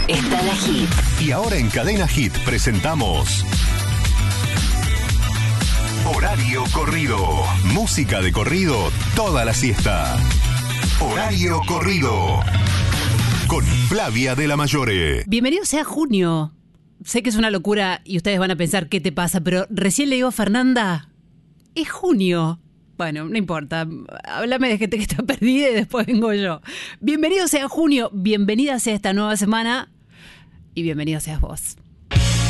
está la Hit. Y ahora en Cadena Hit presentamos Horario Corrido. Música de corrido toda la siesta. Horario Corrido. Con Flavia de la Mayore. Bienvenido sea junio. Sé que es una locura y ustedes van a pensar qué te pasa, pero recién le digo a Fernanda, es junio. Bueno, no importa, háblame de gente que está perdida y después vengo yo. Bienvenido sea junio, bienvenida sea esta nueva semana y bienvenido seas vos.